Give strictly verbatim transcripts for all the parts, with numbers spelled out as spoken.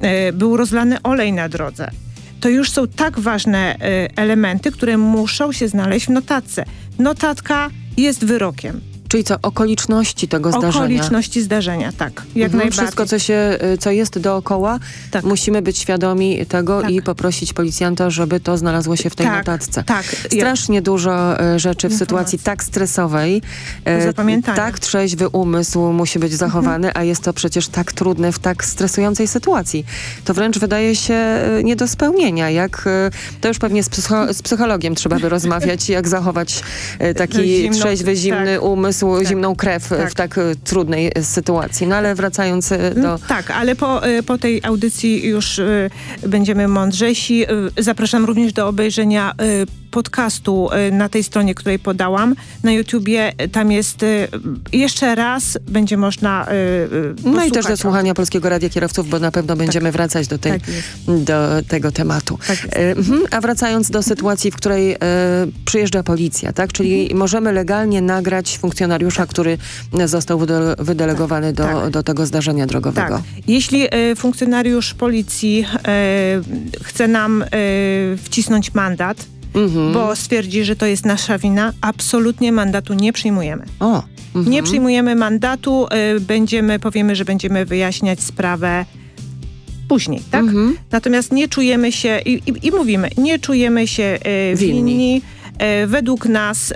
e, był rozlany olej na drodze. To już są tak ważne e, elementy, które muszą się znaleźć w notatce. Notatka jest wyrokiem. Czyli co, okoliczności tego zdarzenia? Okoliczności zdarzenia, tak. Jak mhm, najbardziej. Wszystko, co, się, co jest dookoła, tak. musimy być świadomi tego tak. i poprosić policjanta, żeby to znalazło się w tej tak, notatce. Tak. Strasznie dużo rzeczy w Informacji. sytuacji tak stresowej. Zapamiętania. Tak trzeźwy umysł musi być zachowany, mhm. a jest to przecież tak trudne w tak stresującej sytuacji. To wręcz wydaje się nie do spełnienia. Jak, to już pewnie z, psycho, z psychologiem trzeba by rozmawiać, jak zachować taki Zimno, trzeźwy, zimny tak. umysł, Tak. zimną krew tak. w tak trudnej sytuacji. No ale wracając do... Tak, ale po, po tej audycji już y, będziemy mądrzejsi. Y, zapraszam również do obejrzenia y, podcastu y, na tej stronie, której podałam. Na YouTubie tam jest y, jeszcze raz będzie można y, y, No i też do słuchania Polskiego Radia Kierowców, bo na pewno będziemy tak. wracać do, tej, tak do tego tematu. Tak y, a wracając do sytuacji, w której y, przyjeżdża policja, tak? Czyli mhm. możemy legalnie nagrać funkcjonariusza, tak. który został wydelegowany tak. do, tak. do tego zdarzenia drogowego. Tak. Jeśli y, funkcjonariusz policji y, chce nam y, wcisnąć mandat, mhm. bo stwierdzi, że to jest nasza wina, absolutnie mandatu nie przyjmujemy. O. Mhm. Nie przyjmujemy mandatu, y, będziemy, powiemy, że będziemy wyjaśniać sprawę później, tak? Mhm. Natomiast nie czujemy się, i, i, i mówimy, nie czujemy się y, winni. winni. Y, według nas y,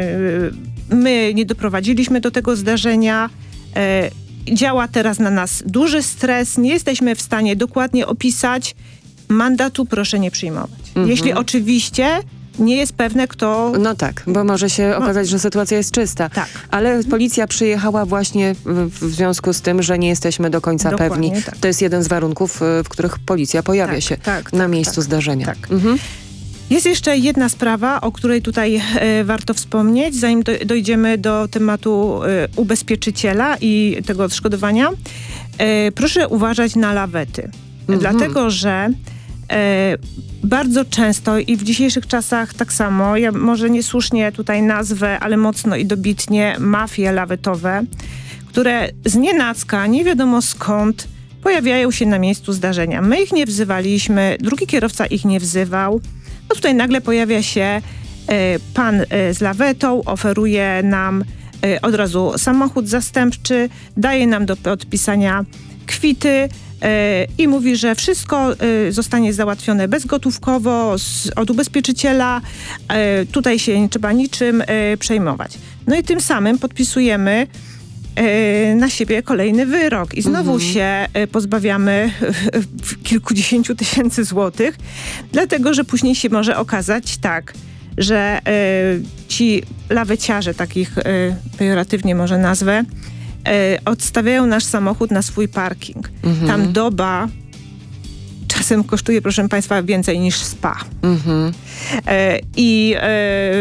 my nie doprowadziliśmy do tego zdarzenia. Y, działa teraz na nas duży stres. Nie jesteśmy w stanie dokładnie opisać. Mandatu proszę nie przyjmować. Mhm. Jeśli oczywiście nie jest pewne, kto... No tak, bo może się okazać, że sytuacja jest czysta. Tak. Ale policja przyjechała właśnie w, w związku z tym, że nie jesteśmy do końca Dokładnie, pewni. Tak. To jest jeden z warunków, w których policja pojawia tak, się tak, na tak, miejscu tak, zdarzenia. Tak. Mhm. Jest jeszcze jedna sprawa, o której tutaj e, warto wspomnieć, zanim do, dojdziemy do tematu e, ubezpieczyciela i tego odszkodowania. E, proszę uważać na lawety. Mhm. Dlatego, że e, bardzo często i w dzisiejszych czasach tak samo, ja może niesłusznie tutaj nazwę, ale mocno i dobitnie mafie lawetowe, które znienacka, nie wiadomo skąd, pojawiają się na miejscu zdarzenia. My ich nie wzywaliśmy, drugi kierowca ich nie wzywał. No tutaj nagle pojawia się e, pan e, z lawetą, oferuje nam e, od razu samochód zastępczy, daje nam do podpisania kwity e, i mówi, że wszystko e, zostanie załatwione bezgotówkowo z, od ubezpieczyciela. E, tutaj się nie trzeba niczym e, przejmować. No i tym samym podpisujemy e, na siebie kolejny wyrok. I znowu mhm. się e, pozbawiamy e, kilkudziesięciu tysięcy złotych, dlatego, że później się może okazać tak, że e, ci laweciarze, takich e, pejoratywnie może nazwę, e, odstawiają nasz samochód na swój parking. Mhm. Tam doba czasem kosztuje, proszę państwa, więcej niż spa. Mhm. E, i, e,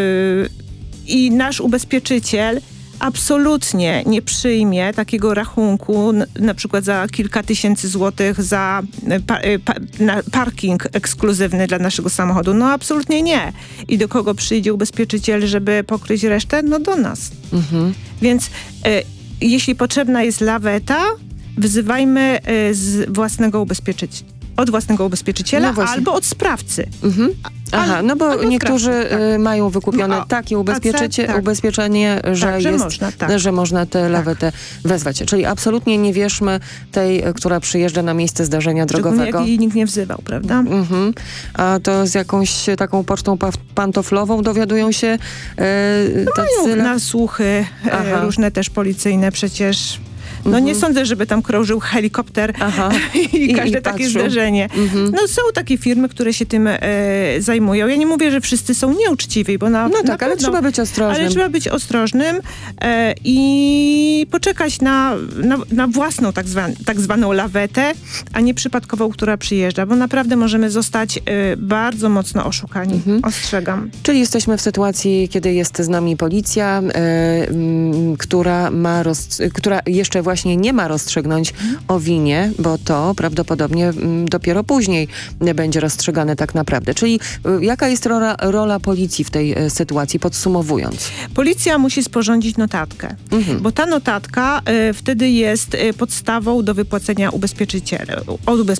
I nasz ubezpieczyciel absolutnie nie przyjmie takiego rachunku, na przykład za kilka tysięcy złotych za pa, pa, na parking ekskluzywny dla naszego samochodu. No absolutnie nie. I do kogo przyjdzie ubezpieczyciel, żeby pokryć resztę? No do nas. Mhm. Więc e, jeśli potrzebna jest laweta, wzywajmy e, z własnego ubezpieczyciela. Od własnego ubezpieczyciela no albo od sprawcy. Mhm. Aha, no bo niektórzy tak. mają wykupione no, takie ubezpieczycie, tak. ubezpieczenie, że, tak, że, jest, można, tak. że można tę lawetę tak. wezwać. Czyli absolutnie nie wierzmy tej, która przyjeżdża na miejsce zdarzenia drogowego. Jak jej nikt nie wzywał, prawda? Mhm. A to z jakąś taką pocztą pantoflową dowiadują się e, tacy... Mają nasłuchy e, różne też policyjne przecież. No mm-hmm. nie sądzę, żeby tam krążył helikopter Aha. i każde I, i takie zdarzenie. Mm-hmm. No są takie firmy, które się tym e, zajmują. Ja nie mówię, że wszyscy są nieuczciwi, bo na No tak, na ale pewno, trzeba być ostrożnym. Ale trzeba być ostrożnym e, i poczekać na, na, na własną tak, zwan, tak zwaną lawetę, a nie przypadkową, która przyjeżdża, bo naprawdę możemy zostać e, bardzo mocno oszukani. Mm-hmm. Ostrzegam. Czyli jesteśmy w sytuacji, kiedy jest z nami policja, e, m, która ma, roz, która jeszcze właśnie nie ma rozstrzygnąć o winie, bo to prawdopodobnie m, dopiero później będzie rozstrzygane tak naprawdę. Czyli y, jaka jest rola, rola policji w tej y, sytuacji, podsumowując? Policja musi sporządzić notatkę, mhm. bo ta notatka y, wtedy jest y, podstawą do wypłacenia ubezpieczyciela, od